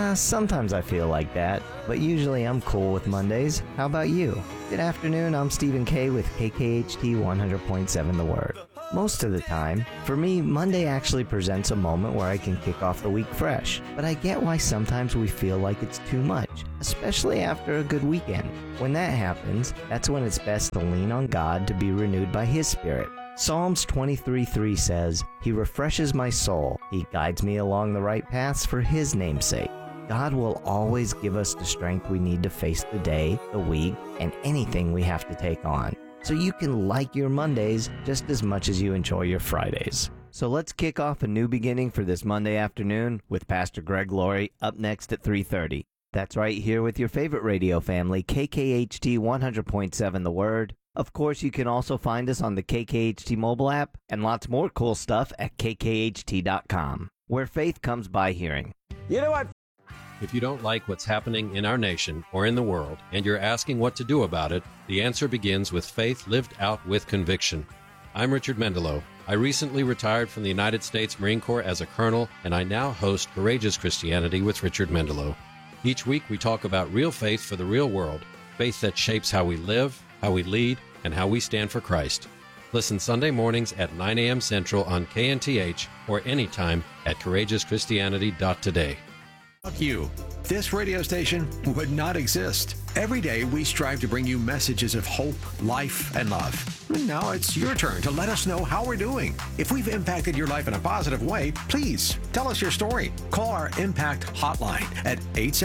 Sometimes I feel like that, but usually I'm cool with Mondays. How about you? Good afternoon, I'm Stephen K. with KKHT 100.7 The Word. Most of the time, for me, Monday actually presents a moment where I can kick off the week fresh, but I get why sometimes we feel like it's too much, especially after a good weekend. When that happens, that's when it's best to lean on God to be renewed by His Spirit. Psalms 23:3 says, "He refreshes my soul. He guides me along the right paths for His name's sake." God will always give us the strength we need to face the day, the week, and anything we have to take on. So you can like your Mondays just as much as you enjoy your Fridays. So let's kick off a new beginning for this Monday afternoon with Pastor Greg Laurie up next at 3:30. That's right here with your favorite radio family, KKHT 100.7 The Word. Of course, you can also find us on the KKHT mobile app and lots more cool stuff at kkht.com, where faith comes by hearing. You know what? If you don't like what's happening in our nation or in the world, and you're asking what to do about it, the answer begins with faith lived out with conviction. I'm Richard Mendelow. I recently retired from the United States Marine Corps as a colonel, and I now host Courageous Christianity with Richard Mendelow. Each week we talk about real faith for the real world, faith that shapes how we live, how we lead, and how we stand for Christ. Listen Sunday mornings at 9 a.m. Central on KNTH or anytime at CourageousChristianity.today. Fuck you. This radio station would not exist. Every day we strive to bring you messages of hope, life, and love. And now it's your turn to let us know how we're doing. If we've impacted your life in a positive way, please tell us your story. Call our Impact Hotline at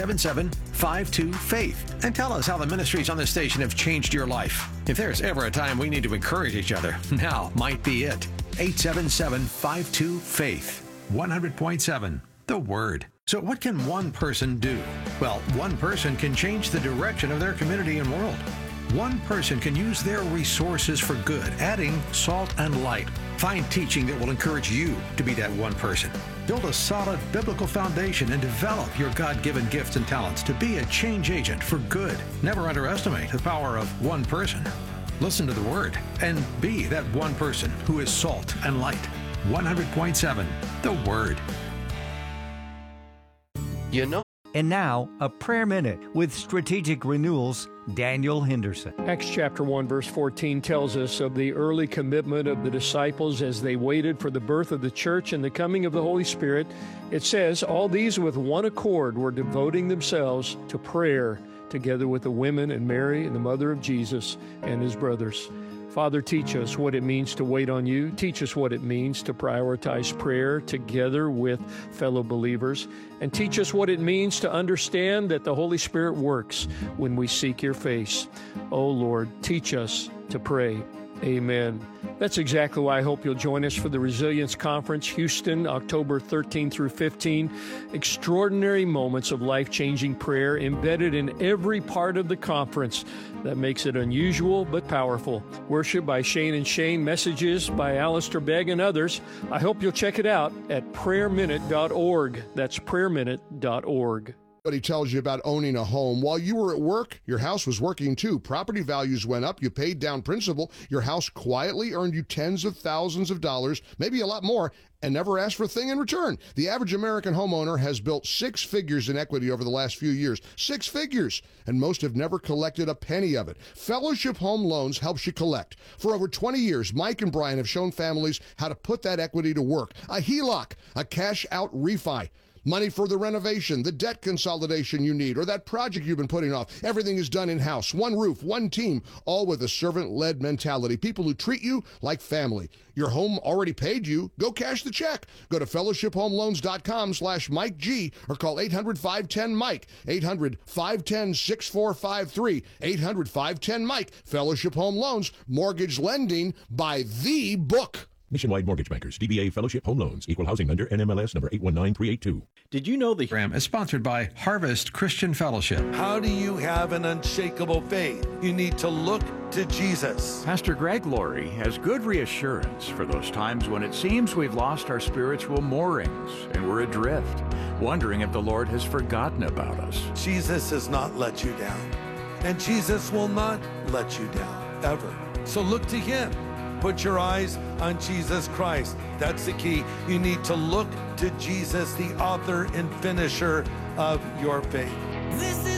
877-52-FAITH and tell us how the ministries on the station have changed your life. If there's ever a time we need to encourage each other, now might be it. 877-52-FAITH. 100.7 The Word. So what can one person do? Well, one person can change the direction of their community and world. One person can use their resources for good, adding salt and light. Find teaching that will encourage you to be that one person. Build a solid biblical foundation and develop your God-given gifts and talents to be a change agent for good. Never underestimate the power of one person. Listen to the Word and be that one person who is salt and light. 100.7 The Word. You know. And now, a prayer minute with Strategic Renewal's Daniel Henderson. Acts chapter 1, verse 14 tells us of the early commitment of the disciples as they waited for the birth of the church and the coming of the Holy Spirit. It says, all these with one accord were devoting themselves to prayer, together with the women and Mary and the mother of Jesus and his brothers. Father, teach us what it means to wait on you. Teach us what it means to prioritize prayer together with fellow believers. And teach us what it means to understand that the Holy Spirit works when we seek your face. Oh, Lord, teach us to pray. Amen. That's exactly why I hope you'll join us for the Resilience Conference, Houston, October 13 through 15. Extraordinary moments of life-changing prayer embedded in every part of the conference. That makes it unusual but powerful. Worship by Shane and Shane, messages by Alistair Begg and others. I hope you'll check it out at prayerminute.org. That's prayerminute.org. But he tells you about owning a home. While you were at work, your house was working too. Property values went up. You paid down principal. Your house quietly earned you tens of thousands of dollars, maybe a lot more, and never asked for a thing in return. The average American homeowner has built 6 figures in equity over the last few years. 6 figures! And most have never collected a penny of it. Fellowship Home Loans helps you collect. For over 20 years, Mike and Brian have shown families how to put that equity to work. A HELOC, a cash-out refi. Money for the renovation, the debt consolidation you need, or that project you've been putting off. Everything is done in-house. One roof, one team, all with a servant-led mentality. People who treat you like family. Your home already paid you. Go cash the check. Go to fellowshiphomeloans.com/Mike G or call 800-510-MIKE. 800-510-6453. 800-510-MIKE. Fellowship Home Loans. Mortgage lending by the book. Nationwide Mortgage Bankers, DBA Fellowship Home Loans, Equal Housing Lender, NMLS number 819382. Did you know the program is sponsored by Harvest Christian Fellowship? How do you have an unshakable faith? You need to look to Jesus. Pastor Greg Laurie has good reassurance for those times when it seems we've lost our spiritual moorings and we're adrift, wondering if the Lord has forgotten about us. Jesus has not let you down, and Jesus will not let you down, ever. So look to Him. put your eyes on Jesus Christ. That's the key. You need to look to Jesus, the author and finisher of your faith.